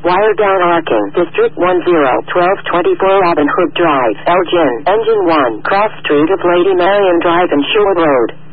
Wire down arcing. District 10, 1224 Robin Hood Drive, Elgin. Engine 1, cross street of Lady Marian Drive and Shore Road.